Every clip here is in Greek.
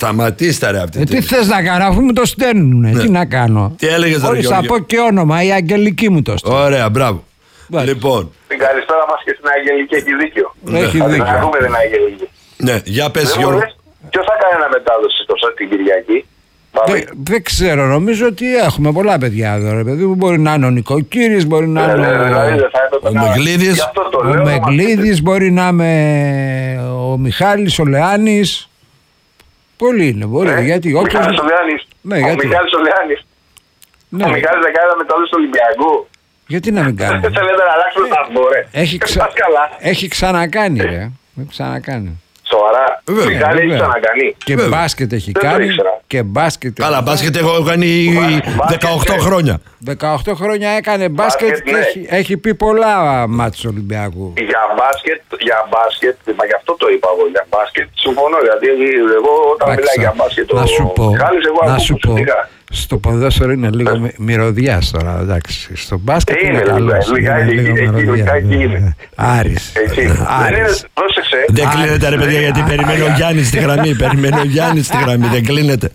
Σταματήστε ρε αυτή. Τι θες να κάνω, αφού μου το στέλνουνε. Τι να κάνω. Τι έλεγες, Χωρίς να πω και όνομα, η Αγγελική μου το στέλνει. Ωραία, μπράβο. Λοιπόν. Την καλησπέρα μας και στην Αγγελική έχει δίκιο. Έχει Θα δίκιο. την ακούμε την Αγγελική. Ναι, για πες Γιώργο. Ποιος θα κάνει αναμετάδοση την Κυριακή? Δεν ξέρω, νομίζω ότι έχουμε πολλά παιδιά εδώ. Ρε παιδί μου, μπορεί να είναι ο Νικοκύρης, μπορεί να είναι ο Μεγλίδης. Ο Μεγλίδης, μπορεί να είναι ο Μιχάλης, ο Λεάνης. Πολλοί είναι, μπορεί. Γιατί ο Μιχάλης ο Λεάνης. Ναι, ο Μιχάλης ο Λεάνης. Ναι. Ο Μιχάλης δεν κάνει αναμετάδοση του Ολυμπιακού. Γιατί να μην κάνει. Δεν θέλετε να αλλάξουμε τα μπόρε. Έχει ξανακάνει, ρε. Έχει ξανακάνει. Σοβαρά. Μιχάλη έχει ξανακάνει. Και μπάσκετ έχει κάνει. Και μπάσκετ. Καλά, μπάσκετ έχω κάνει 18 χρόνια. 18 χρόνια έκανε μπάσκετ και έχει πει πολλά μάτς του Ολυμπιακού. Για μπάσκετ, μα γι' αυτό το είπα εγώ. Για μπάσκετ συμφωνώ. Γιατί εγώ όταν μιλάω για μπάσκετ. Να σου πω. Στο ποδόσφαιρο είναι λίγο μυρωδιάς τώρα, εντάξει. Στο μπάσκετ είναι καλός. Άρης. Δεν κλείνεται ρε παιδιά, γιατί περιμένει ο Γιάννης στη γραμμή. Δεν κλείνεται.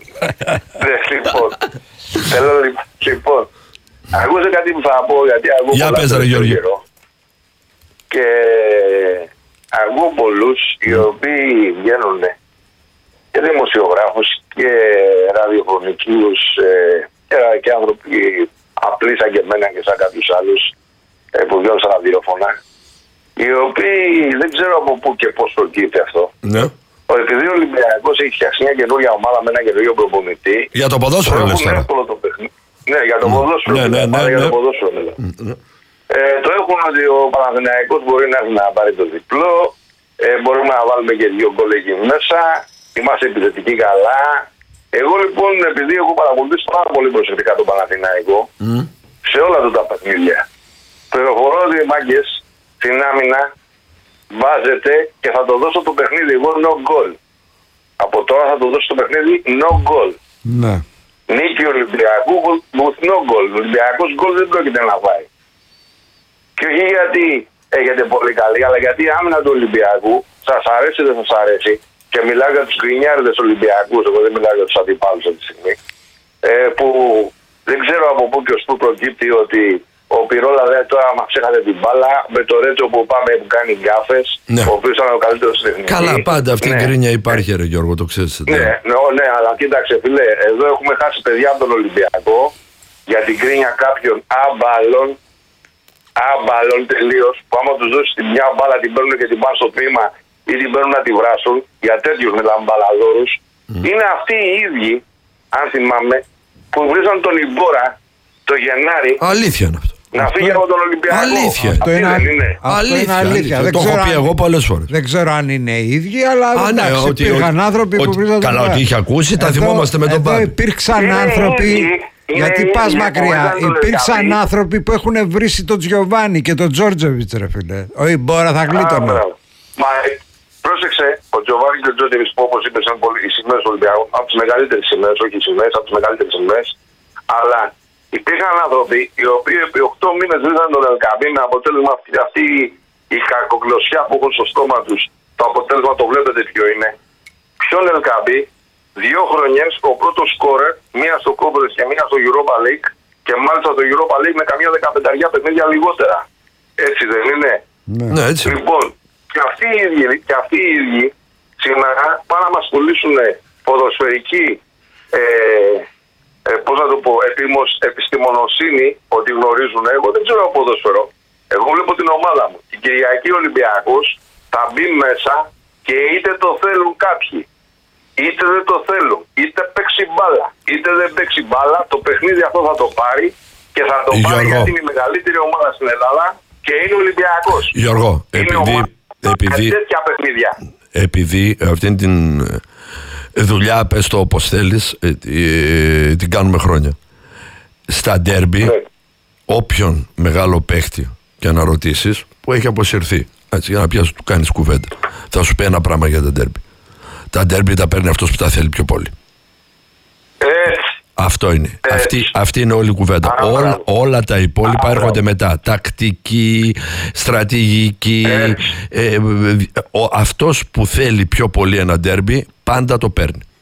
Λοιπόν, ακούσε κάτι που θα πω, γιατί ακούω για πες ρε Γιώργη. Και ακούω πολλούς οι οποίοι βγαίνουν και δημοσιογράφους και ραδιοφωνικούς και άνθρωποι απλοί σαν και εμένα και σαν κάποιους άλλους που βγαίνουν στα ραδιόφωνα, οι οποίοι δεν ξέρω από πού και πώς προκύπτει αυτό. Ναι. Επειδή ο Ολυμπιακός έχει φτιάξει μια καινούργια ομάδα με ένα καινούργιο προπονητή. Για το ποδόσφαιρο λες τώρα. Ναι, για το ποδόσφαιρο. Για το ποδόσφαιρο. Το έχουν ότι ο Παναθηναϊκός μπορεί να πάρει το διπλό, μπορούμε να βάλουμε και 2 γκολ εκεί μέσα, είμαστε επιθετικοί καλά. Εγώ λοιπόν, επειδή έχω παρακολουθήσει πάρα πολύ προσεκτικά τον Παναθηναϊκό σε όλα τα παιχνίδια, πληροφορώ ότι οι μάγκες στην άμυνα βάζετε και θα το δώσω το παιχνίδι εγώ no goal. Από τώρα θα το δώσω το παιχνίδι no goal. Ναι. Νίκη Ολυμπιακού with no goal. Ο Ολυμπιακός γκολ δεν πρόκειται να φάει. Και όχι γιατί έχετε πολύ καλή, αλλά γιατί η άμυνα του Ολυμπιακού σας αρέσει ή δεν σας αρέσει. Και μιλάω για τους γκρινιάριδες Ολυμπιακούς, εγώ δεν μιλάω για τους αντιπάλους αυτή τη στιγμή. Που δεν ξέρω από πού και ως πού προκύπτει ότι ο Πυρόλα τώρα μας ξέχασε την μπάλα, με το Ρέτσο που πάμε που κάνει γκάφες, ναι. Ο οποίος ήταν ο καλύτερος στην εθνική. Καλά, πάντα αυτή η γκρίνια υπάρχει ρε Γιώργο, το ξέρεις. Ναι, αλλά κοίταξε φίλε, εδώ έχουμε χάσει παιδιά από τον Ολυμπιακό για την γκρίνια κάποιων άμπαλων τελείως, που άμα τους δώσεις την μια μπάλα την παίρνουν και την πάνε στο τμήμα ή την παίρνουν να τη βράσουν, για τέτοιους μιλάμε μπαλαδόρους. Είναι αυτοί οι ίδιοι, αν θυμάμαι, που βρίζαν τον Ιμπόρα το Γενάρη. Αλήθεια είναι αυτό. Να φύγει από τον Ολυμπιακό. Αλήθεια. Αυτό είναι αλήθεια. Το έχω πει εγώ πολλές φορές. Δεν ξέρω αν είναι οι ίδιοι, αλλά εντάξει, υπήρχαν άνθρωποι που βρίζαν τον Ιμπόρα. Καλά, ότι είχε ακούσει, τα θυμόμαστε με τον Πάπη. Εδώ υπήρξαν άνθρωποι. Γιατί πας μακριά, υπήρξαν άνθρωποι που έχουν βρίσει τον Τζιοβάνι και τον Τζόρτζεβιτς ρε φίλε. Ο Ιμπόρα θα γλίτωνε. Μα πρόσεξε, ο Τζιοβάνι και ο Τζόρτζεβιτς που όπως είπες είναι οι σημαίες του Ολυμπιακού, από τις μεγαλύτερες σημαίες, όχι οι σημαίες, από τις μεγαλύτερες σημαίες. Αλλά υπήρχαν άνθρωποι οι οποίοι επί 8 μήνες βρίζαν τον Ελκαμπή με αποτέλεσμα αυτή η κακοκλωσιά που έχουν στο στόμα τους. Το αποτέλεσμα το βλέπετε ποιο είναι. Ποιον Ελκαμπή? 2 χρονιές ο πρώτος σκόρερ, μία στο Conference και μία στο Europa League, και μάλιστα το Europa League με καμία 15 παιχνίδια λιγότερα. Έτσι δεν είναι? Ναι, έτσι. Λοιπόν, και αυτοί οι ίδιοι σήμερα πάνε να μας πουλήσουν ποδοσφαιρική, πώς να το πω, επιστημονοσύνη, ότι γνωρίζουν. Εγώ δεν ξέρω ποδοσφαιρό. Εγώ βλέπω την ομάδα μου. Την Κυριακή Ολυμπιακός θα μπει μέσα και είτε το θέλουν κάποιοι, είτε δεν το θέλουν, είτε παίξει μπάλα, είτε δεν παίξει μπάλα, το παιχνίδι αυτό θα το πάρει και θα το πάρει γιατί είναι η μεγαλύτερη ομάδα στην Ελλάδα και είναι Ολυμπιακός. Γιώργο, επειδή αυτή την δουλειά, πες το όπως θέλεις, την κάνουμε χρόνια. Στα ντέρμπι, όποιον μεγάλο παίχτη και να ρωτήσεις, που έχει αποσυρθεί, έτσι, για να πιάσεις, του κάνεις κουβέντα, θα σου πει ένα πράγμα για τα ντέρμπι. Τα ντέρμπι τα παίρνει αυτός που τα θέλει πιο πολύ. Αυτό είναι. Αυτή είναι όλη η κουβέντα. Όλα τα υπόλοιπα έρχονται μετά. Τακτική, στρατηγική. Αυτός που θέλει πιο πολύ ένα ντέρμπι πάντα το παίρνει.